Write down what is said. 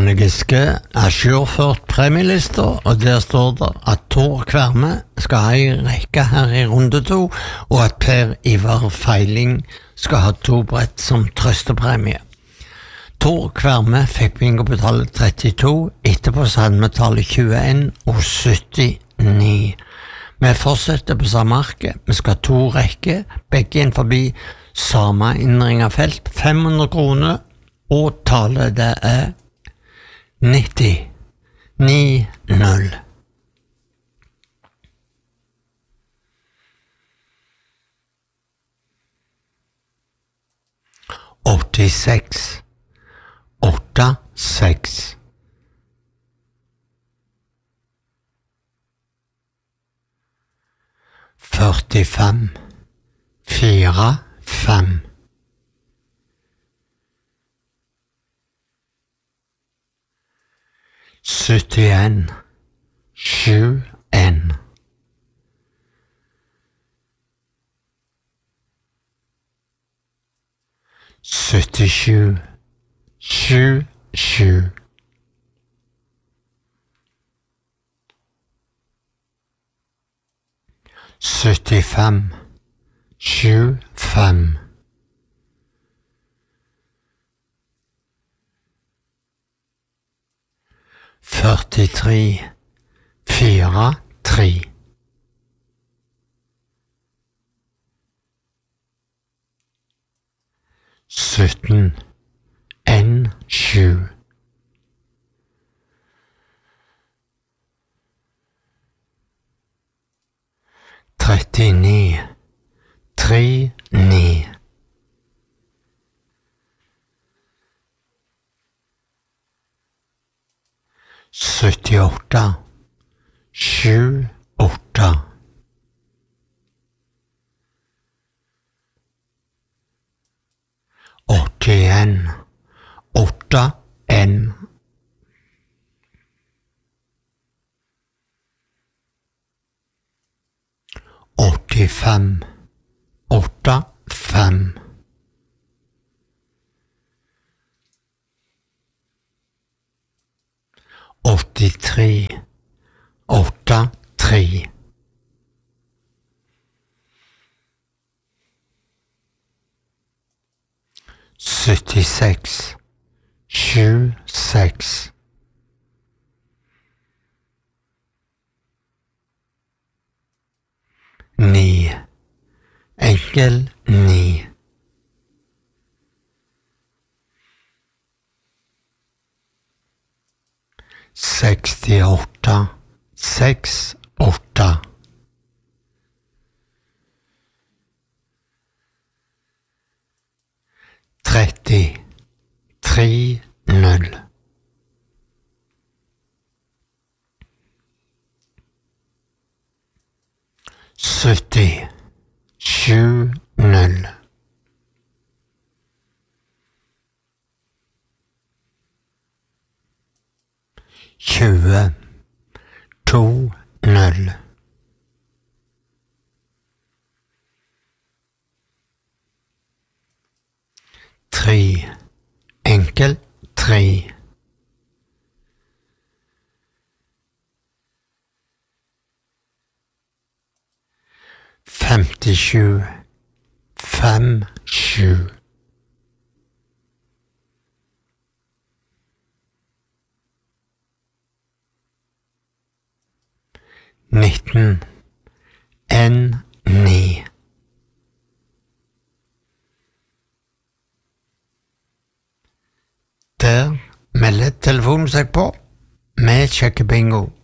Arne Giske er sjurført premielister, og der står det at Tor Kverme skal ha en rekke her i runde 2, og at Per Ivar Feiling skal ha 2 brett som trøstepremie. Tor Kverme fikk bingo på tallet 32, etterpå så hadde vi tallet 21 og 79. Vi fortsetter på samme arke, vi skal ha 2 rekker, begge inn forbi samme innringet felt, 500 kroner, og tallet det er 90 90 86 86 45 45 71 71 77 77 75 75 43 43 17 7 39 39 78 78 81 81 85 85 83 83 76 76 9 enkel 9 68 68 30 30 70 70 20 20 3 enkel 3 57 57 19 9 Der melder telefonen seg på. Vi sjekker bingo.